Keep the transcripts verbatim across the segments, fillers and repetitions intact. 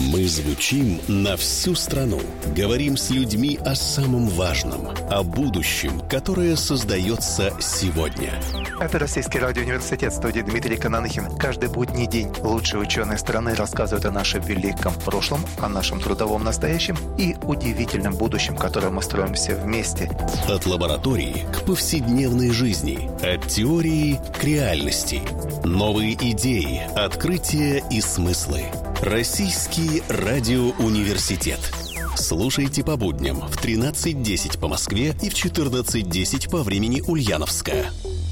Мы звучим на всю страну. Говорим с людьми о самом важном, о будущем, которое создается сегодня. Это Российский радиоуниверситет, студии Дмитрий Кананахин. Каждый будний день лучшие ученые страны рассказывают о нашем великом прошлом, о нашем трудовом настоящем и удивительном будущем, которое мы строим все вместе. От лаборатории к повседневной жизни, от теории к реальности. Новые идеи, открытия и смыслы. Российский радиоуниверситет. Слушайте по будням в тринадцать десять по Москве и в четырнадцать десять по времени Ульяновска.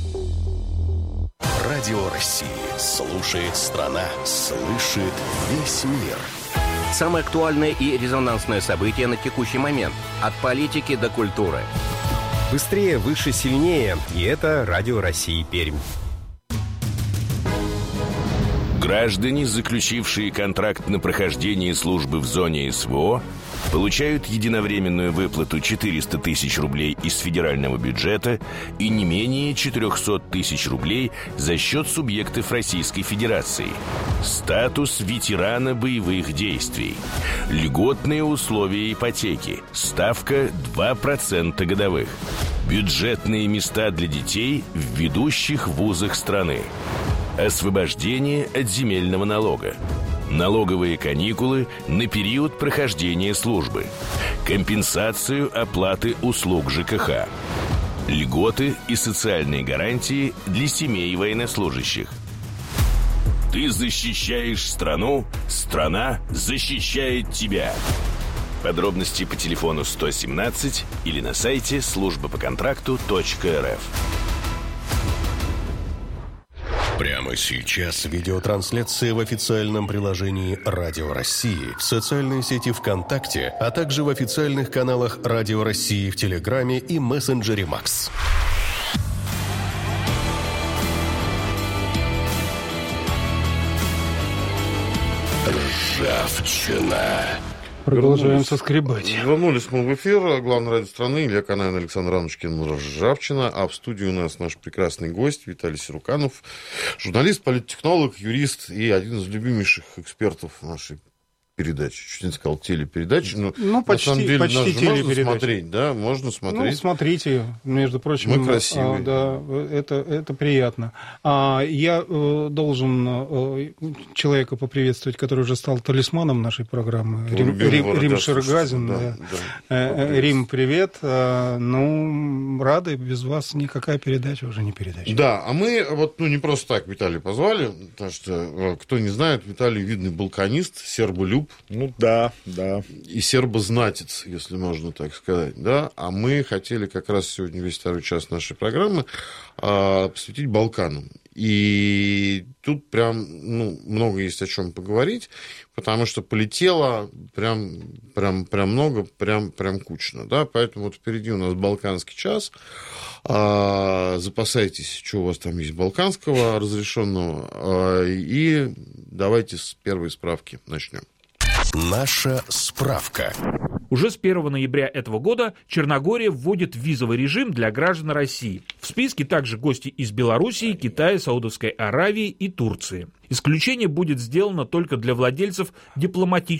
Радио России. Слушает страна. Слышит весь мир. Самое актуальное и резонансное событие на текущий момент. От политики до культуры. Быстрее, выше, сильнее. И это Радио России Пермь. Граждане, заключившие контракт на прохождение службы в зоне СВО, получают единовременную выплату четыреста тысяч рублей из федерального бюджета и не менее четыреста тысяч рублей за счет субъектов Российской Федерации. Статус ветерана боевых действий. Льготные условия ипотеки. Ставка два процента годовых. Бюджетные места для детей в ведущих вузах страны. Освобождение от земельного налога. Налоговые каникулы на период прохождения службы. Компенсацию оплаты услуг ЖКХ. Льготы и социальные гарантии для семей военнослужащих. Ты защищаешь страну, страна защищает тебя. Подробности по телефону сто семнадцать или на сайте служба по контракту точка эр эф. Прямо сейчас видеотрансляция в официальном приложении Радио России, в социальной сети ВКонтакте, а также в официальных каналах Радио России в Телеграме и мессенджере Макс. Ржавчина. Продолжаем соскребать. Вернулись мы в эфир. Главный радио страны Илья Канаин, Александр Ранушкин, Ржавчина. А в студии у нас наш прекрасный гость Виталий Сируканов, журналист, политтехнолог, юрист и один из любимейших экспертов нашей передачи. Чуть не сказал телепередачи, но ну, почти, на самом деле почти можно смотреть, да, можно смотреть. Ну, смотрите, между прочим, мы красивые. А, да, это, это приятно. А я э, должен э, человека поприветствовать, который уже стал талисманом нашей программы. Рим, Рим, Рим Шергазин. Да, да. Да. Э, Рим, привет. А, ну, рады, без вас никакая передача уже не передача. Да, а мы вот, ну, не просто так Виталия позвали, потому что, кто не знает, Виталий видный балканист, серболюб. Ну да, да. И сербознатец, если можно так сказать, да. А мы хотели как раз сегодня весь второй час нашей программы а, посвятить Балканам. И тут прям, ну, много есть о чем поговорить, потому что полетело прям, прям, прям много, прям, прям кучно, да. Поэтому вот впереди у нас Балканский час. А, запасайтесь, что у вас там есть балканского разрешенного, а, и давайте с первой справки начнем. Наша справка. Уже с первого ноября этого года Черногория вводит визовый режим для граждан России. В списке также гости из Белоруссии, Китая, Саудовской Аравии и Турции. Исключение будет сделано только для владельцев дипломатических